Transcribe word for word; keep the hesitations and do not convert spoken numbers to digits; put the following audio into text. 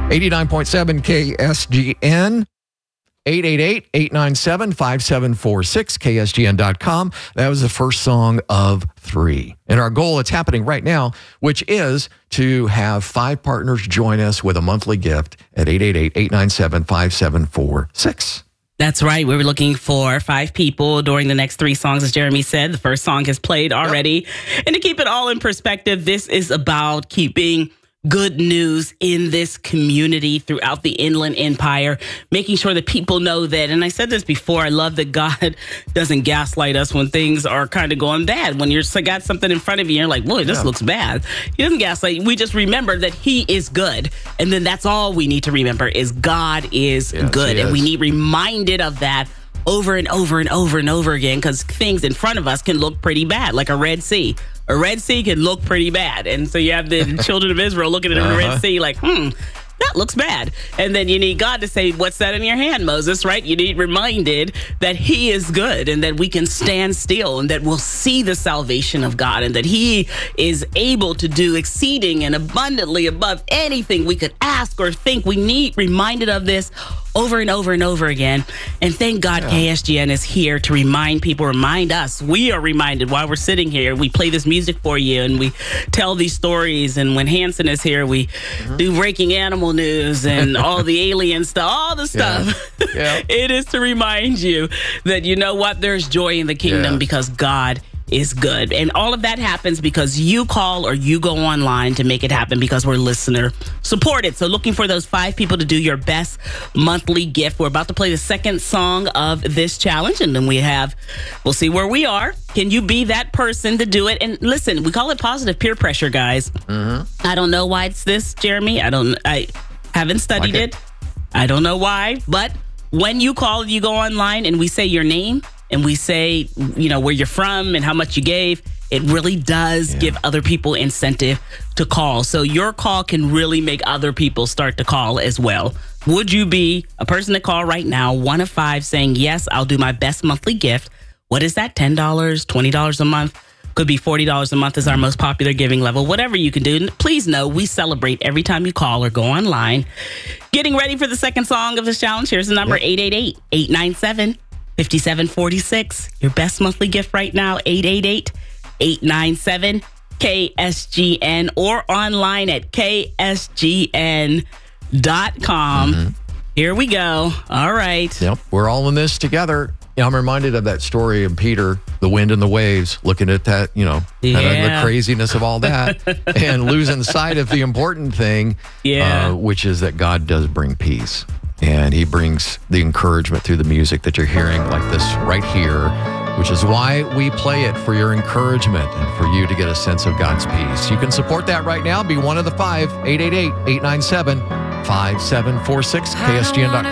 eighty-nine point seven K S G N. eight eight eight, eight nine seven, five seven four six, K S G N dot com. That was the first song of three. And our goal, it's happening right now, which is to have five partners join us with a monthly gift at eight eight eight, eight nine seven, five seven four six. That's right. We were looking for five people during the next three songs, as Jeremy said. The first song has played already. Yep. And to keep it all in perspective, this is about keeping good news in this community throughout the Inland Empire, making sure that people know that, and I said this before, I love that God doesn't gaslight us when things are kind of going bad. When you're got something in front of you, you're like, boy, this yeah. looks bad. He doesn't gaslight. We just remember that he is good. And then that's all we need to remember is God is yes, good. And is. we need reminded of that over and over and over and over again, because things in front of us can look pretty bad, like a Red Sea. A Red Sea can look pretty bad. And so you have the children of Israel looking at uh-huh. the Red Sea like, hmm, that looks bad. And then you need God to say, what's that in your hand, Moses, right? You need reminded that he is good and that we can stand still and that we'll see the salvation of God and that he is able to do exceeding and abundantly above anything we could ask or think. We need reminded of this over and over and over again. And thank God yeah. K S G N is here to remind people, remind us. We are reminded while we're sitting here. We play this music for you and we tell these stories. And when Hanson is here, we mm-hmm. do breaking animal news and all the alien stuff, all the stuff. Yeah. Yeah. It is to remind you that, you know what, there's joy in the kingdom yeah. because God is good. And all of that happens because you call or you go online to make it happen because we're listener supported. So looking for those five people to do your best monthly gift. We're about to play the second song of this challenge, and then we have, we'll see where we are. Can you be that person to do it? And listen, we call it positive peer pressure, guys. Mm-hmm. I don't know why it's this, Jeremy. I don't, I haven't studied like it. it. I don't know why, but when you call, you go online and we say your name, and we say, you know, where you're from and how much you gave, it really does yeah. give other people incentive to call. So your call can really make other people start to call as well. Would you be a person to call right now, one of five, saying, yes, I'll do my best monthly gift? What is that, ten dollars, twenty dollars a month? Could be forty dollars a month is our most popular giving level. Whatever you can do. And please know we celebrate every time you call or go online. Getting ready for the second song of this challenge. Here's the number, yep. eight eight eight, eight nine seven, five seven four six. Your best monthly gift right now, eight eight eight, eight nine seven, K S G N or online at K S G N dot com. Mm-hmm. Here we go. All right. Yep. We're all in this together. You know, I'm reminded of that story of Peter, the wind and the waves, looking at that, you know, yeah. kind of the craziness of all that and losing sight of the important thing, yeah. uh, which is that God does bring peace. And he brings the encouragement through the music that you're hearing like this right here, which is why we play it, for your encouragement and for you to get a sense of God's peace. You can support that right now. Be one of the five, eight eight eight, eight nine seven, five seven four six, K S G N dot com.